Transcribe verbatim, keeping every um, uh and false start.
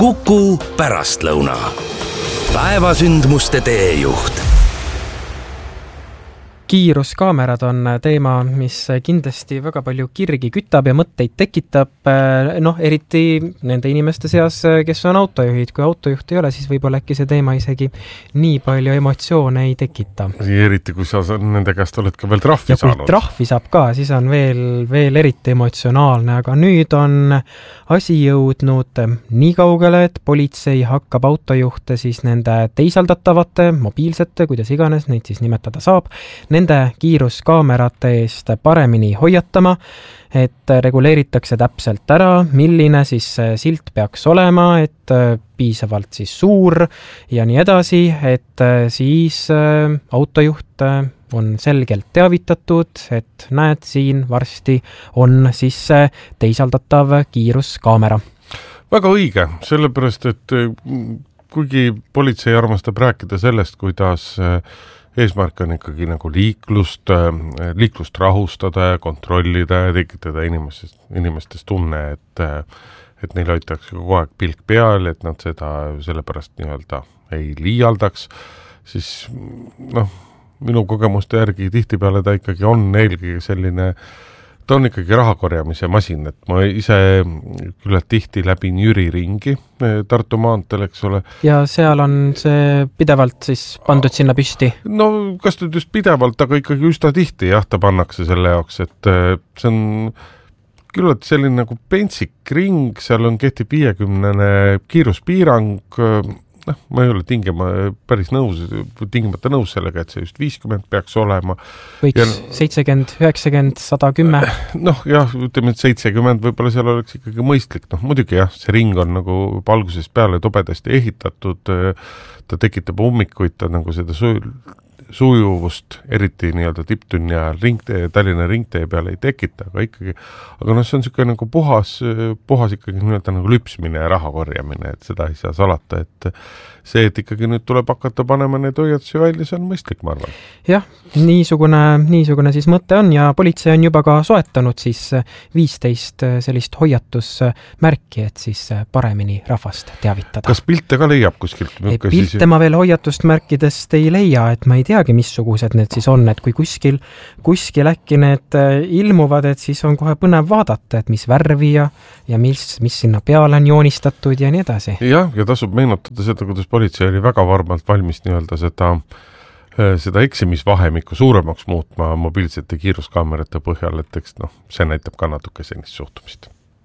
Kuku pärastlõuna. Päevasündmuste teejuht. Kiiruskaamerad on teema, mis kindlasti väga palju kirgi kütab ja mõtteid tekitab, noh, eriti nende inimeste seas, kes on autojuhid. Kui autojuht ei ole, siis võib-olla äkki see teema isegi nii palju emotsioone ei tekita. Eriti, kui sa nende käest oled ka veel trahvi ja saanud. Ja kui trahvi saab ka, siis on veel, veel eriti emotsionaalne, aga nüüd on asi jõudnud nii kaugele, et politsei hakkab autojuhte siis nende teisaldatavate, mobiilsete, kuidas iganes neid siis nimetada saab, nende kiiruskaamerate eest paremini hoiatama, et reguleeritakse täpselt ära, milline siis silt peaks olema, et piisavalt siis suur ja nii edasi, et siis autojuht on selgelt teavitatud, et näed, siin varsti on siis teisaldatav kiiruskaamera. Väga õige, sellepärast, et kuigi politsei armastab rääkida sellest, kuidas eesmärk on ikkagi nagu liiklust, liiklust rahustada ja kontrollida ja tekitada inimestest, inimestest tunne, et, et neil hoitakse kogu aeg pilk peal, et nad seda sellepärast nii-öelda ei liialdaks, siis noh, minu kogemuste järgi tihtipeale ta ikkagi on eelkõige selline, ta on ikkagi rahakorjamise masin, et ma ise küllalt tihti läbin Jüri ringi Tartu maantel, eks ole. Ja seal on see pidevalt siis pandud sinna püsti? No kas nüüd just pidevalt, aga ikkagi üsna tihti jah, ta pannakse selle jaoks, et see on küllalt selline nagu pentsik ring, seal on kehtib viiekümnene kiiruspiirang, noh, ma ei ole tingima päris nõus, tingimata nõus sellega, et see just viiskümmend peaks olema. Võiks ja, seitsekümmend, üheksakümmend, sada kümme. Noh, jah, ütleme, et seitsekümmend võib-olla seal oleks ikkagi mõistlik. Noh, muidugi jah, see ring on nagu algusest peale tobedasti ehitatud, ta tekitab ummikuid, ta nagu seda su- sujuvust, eriti nii-öelda tipptunni ajal ringtee, Tallinna ringtee peale ei tekita, aga ikkagi, aga noh, see on siuke nagu puhas, puhas ikkagi nii-öelda nagu lüpsmine ja raha korjamine, et seda ei saa salata, et see, et ikkagi nüüd tuleb hakata panema need hoiatusi välja, see on mõistlik, ma arvan. Jah, niisugune, niisugune siis mõte on ja politsei on juba ka soetanud siis viisteist sellist hoiatusmärki, et siis paremini rahvast teavitada. Kas pilte ka leiab kuskilt? Ei, pilte siis... ma veel hoiatust märkidest ei leia, et ma ei teagi, missugused need siis on, et kui kuskil, kuskil äkki need ilmuvad, et siis on kohe põnev vaadata, et mis värvi ja, ja mis, mis sinna peale on joonistatud ja nii edasi. Jah, ja tasub meenutada seda, kuidas politsei oli väga varmalt valmis nii-öelda seda, seda eksimisvahemikku suuremaks muutma mobiilsete kiiruskaamerate põhjal, et eks noh, see näitab ka natuke senist suhtumist.